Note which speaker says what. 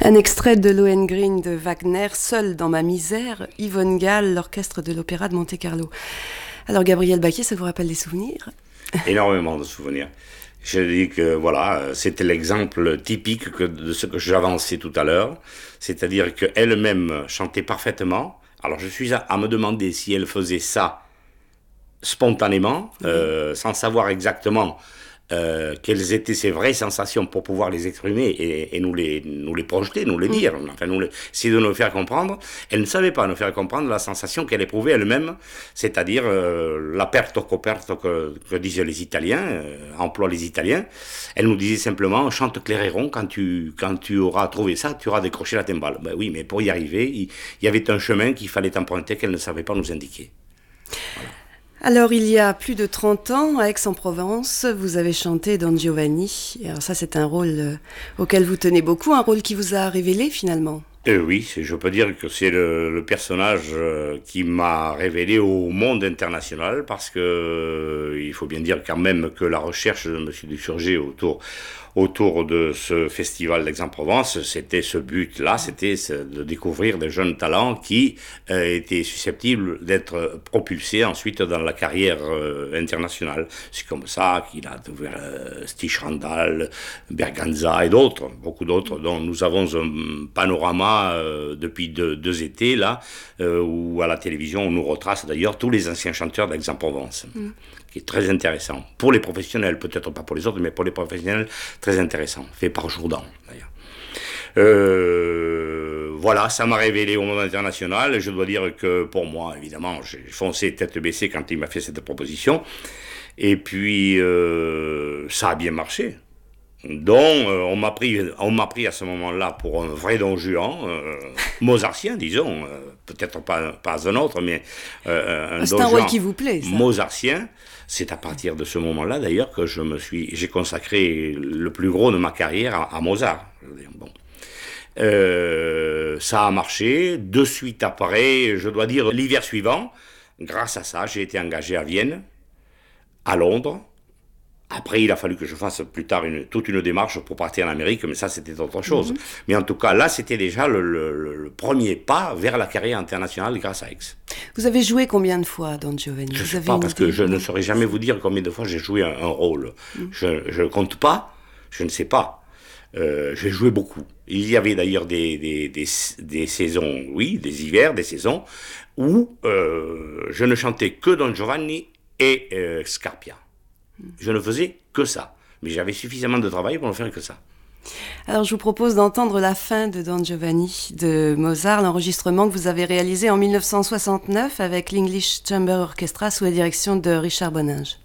Speaker 1: Un extrait de Lohengrin de Wagner, Seul dans ma misère, Yvonne Gall, l'orchestre de l'Opéra de Monte-Carlo. Alors Gabriel Baquier, ça vous rappelle des souvenirs?
Speaker 2: Énormément de souvenirs. Je dis que voilà, c'était l'exemple typique de ce que j'avançais tout à l'heure, c'est-à-dire qu'elle-même chantait parfaitement. Alors je suis à me demander si elle faisait ça spontanément, sans savoir exactement quelles étaient ses vraies sensations pour pouvoir les exprimer et nous les projeter, nous les dire, enfin essayer de nous faire comprendre. Elle ne savait pas nous faire comprendre la sensation qu'elle éprouvait elle-même, c'est-à-dire la perte coperto que disent les Italiens, emploient les Italiens. Elle nous disait simplement, chante Claireron, quand tu auras trouvé ça, tu auras décroché la timbale. Ben oui, mais pour y arriver, il y avait un chemin qu'il fallait emprunter qu'elle ne savait pas nous indiquer. Voilà.
Speaker 1: Alors, il y a plus de 30 ans, à Aix-en-Provence, vous avez chanté Don Giovanni. Alors ça, c'est un rôle auquel vous tenez beaucoup, un rôle qui vous a révélé finalement.
Speaker 2: Oui, je peux dire que c'est le personnage qui m'a révélé au monde international parce que il faut bien dire quand même que la recherche de M. Dusurgé autour de ce festival d'Aix-en-Provence, c'était ce but-là, c'était de découvrir des jeunes talents qui étaient susceptibles d'être propulsés ensuite dans la carrière internationale. C'est comme ça qu'il a découvert Stich Randall, Berganza et d'autres, beaucoup d'autres, dont nous avons un panorama depuis deux étés, là, où à la télévision on nous retrace d'ailleurs tous les anciens chanteurs d'Aix-en-Provence. Qui est très intéressant. Pour les professionnels, peut-être pas pour les autres, mais pour les professionnels, très intéressant. Fait par Jourdan, d'ailleurs. Voilà, ça m'a révélé au monde international. Je dois dire que pour moi, évidemment, j'ai foncé tête baissée quand il m'a fait cette proposition. Et puis, ça a bien marché. Donc, on m'a pris à ce moment-là pour un vrai Don Juan, mozartien, disons, peut-être pas un autre, mais un
Speaker 1: c'est
Speaker 2: Don
Speaker 1: un
Speaker 2: Juan
Speaker 1: rôle qui vous plaît, ça.
Speaker 2: Mozartien. C'est à partir de ce moment-là, d'ailleurs, que j'ai consacré le plus gros de ma carrière à Mozart. Bon. Ça a marché. De suite après, je dois dire, l'hiver suivant, grâce à ça, j'ai été engagé à Vienne, à Londres. Après, il a fallu que je fasse plus tard toute une démarche pour partir en Amérique, mais ça, c'était autre chose. Mais en tout cas, là, c'était déjà le premier pas vers la carrière internationale grâce à Aix.
Speaker 1: Vous avez joué combien de fois, Don Giovanni?
Speaker 2: Je ne sais pas, parce que je ne saurais jamais vous dire combien de fois j'ai joué un rôle. Je ne compte pas, je ne sais pas. J'ai joué beaucoup. Il y avait d'ailleurs des saisons, oui, des hivers, des saisons, où je ne chantais que Don Giovanni et Scarpia. Je ne faisais que ça. Mais j'avais suffisamment de travail pour ne faire que ça.
Speaker 1: Alors je vous propose d'entendre la fin de Don Giovanni de Mozart, l'enregistrement que vous avez réalisé en 1969 avec l'English Chamber Orchestra sous la direction de Richard Boninge.